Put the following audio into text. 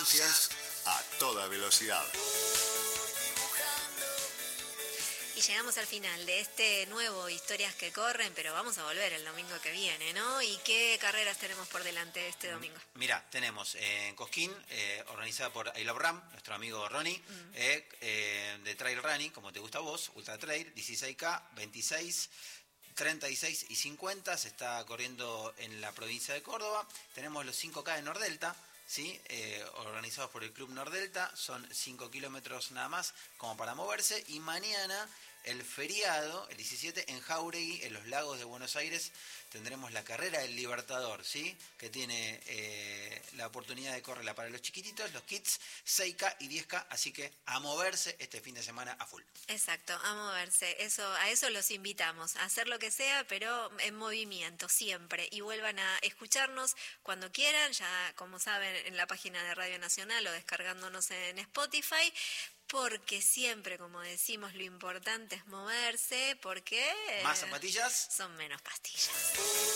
distancias a toda velocidad. Y llegamos al final de este nuevo Historias que Corren, pero vamos a volver el domingo que viene, ¿no? ¿Y qué carreras tenemos por delante este domingo? Mirá, tenemos en Cosquín, organizada por I Love Ram, nuestro amigo Ronnie, de Trail Running, como te gusta a vos, Ultra Trail, 16K, 26, 36 y 50, se está corriendo en la provincia de Córdoba. Tenemos los 5K de Nordelta, ¿sí? Organizados por el Club Nordelta, son 5 kilómetros nada más, como para moverse. Y mañana, el feriado, el 17, en Jáuregui, en los lagos de Buenos Aires, tendremos la carrera del Libertador, ¿sí? Que tiene la oportunidad de correrla para los chiquititos, los kids, 6K y 10K, así que a moverse este fin de semana a full. Exacto, a moverse, a eso los invitamos, a hacer lo que sea, pero en movimiento siempre, y vuelvan a escucharnos cuando quieran, ya como saben, en la página de Radio Nacional o descargándonos en Spotify, porque siempre, como decimos, lo importante es moverse, porque más zapatillas son menos pastillas.